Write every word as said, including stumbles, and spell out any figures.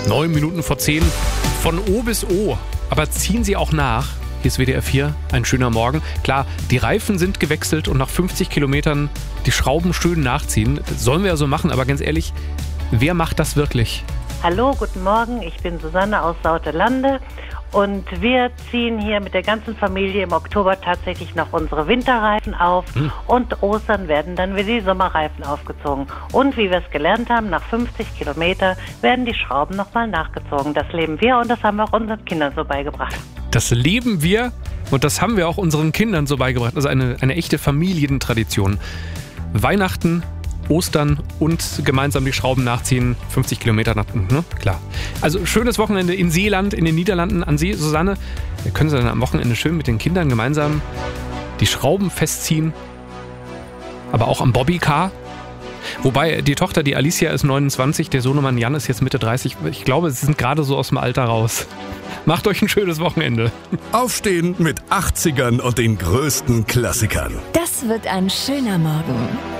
Neun Minuten vor zehn. Von O bis O. Aber ziehen Sie auch nach. Hier ist W D R vier. Ein schöner Morgen. Klar, die Reifen sind gewechselt und nach fünfzig Kilometern die Schrauben schön nachziehen. Das sollen wir ja so machen, aber ganz ehrlich, wer macht das wirklich? Hallo, guten Morgen. Ich bin Susanne aus Sauterlande. Und wir ziehen hier mit der ganzen Familie im Oktober tatsächlich noch unsere Winterreifen auf. Hm. Und Ostern werden dann wieder die Sommerreifen aufgezogen. Und wie wir es gelernt haben, nach fünfzig Kilometer werden die Schrauben nochmal nachgezogen. Das leben wir und das haben wir auch unseren Kindern so beigebracht. Das leben wir und das haben wir auch unseren Kindern so beigebracht. Also eine, eine echte Familientradition. Weihnachten, Ostern und gemeinsam die Schrauben nachziehen, fünfzig Kilometer nach unten, ne? Klar. Also schönes Wochenende in Seeland, in den Niederlanden. An Sie, Susanne, können Sie dann am Wochenende schön mit den Kindern gemeinsam die Schrauben festziehen, aber auch am Bobbycar. Wobei die Tochter, die Alicia, ist neunundzwanzig, der Sohnemann Jan ist jetzt Mitte dreißig. Ich glaube, sie sind gerade so aus dem Alter raus. Macht euch ein schönes Wochenende. Aufstehen mit achtzigern und den größten Klassikern. Das wird ein schöner Morgen.